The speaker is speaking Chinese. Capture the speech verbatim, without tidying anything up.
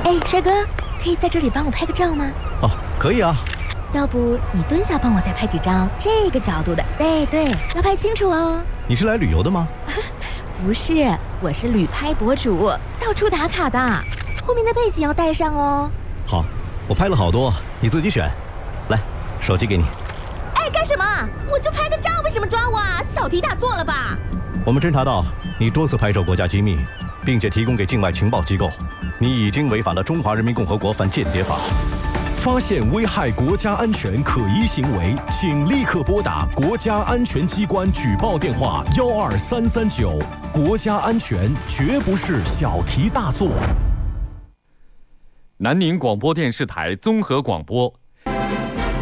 哎，帅哥，可以在这里帮我拍个照吗？ 哦，可以啊。 要不你蹲下帮我再拍几张这个角度的？对对，要拍清楚哦。 你是来旅游的吗？ 不是，我是旅拍博主，到处打卡的。后面的背景要带上哦。 好，我拍了好多，你自己选。来，手机给你。 哎，干什么？我就拍个照，为什么抓我啊？小题大做了吧？ 我们侦查到你多次拍摄国家机密，并且提供给境外情报机构，你已经违反了《中华人民共和国反间谍法》。 发现危害国家安全可疑行为，请立刻拨打国家安全机关举报电话幺二三三九。国家安全绝不是小题大做。 南宁广播电视台综合广播